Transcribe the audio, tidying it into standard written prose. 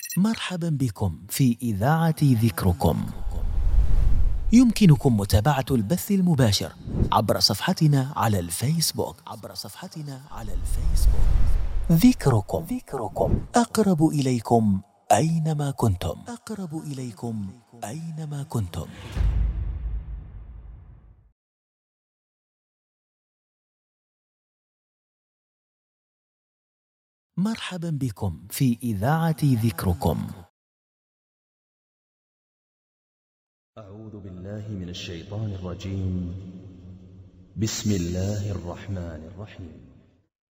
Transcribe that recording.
مرحبا بكم في إذاعة ذكركم. يمكنكم متابعة البث المباشر عبر صفحتنا على الفيسبوك. ذكركم أقرب إليكم أينما كنتم. مرحبا بكم في إذاعة ذكركم. أعوذ بالله من الشيطان الرجيم. بسم الله الرحمن الرحيم.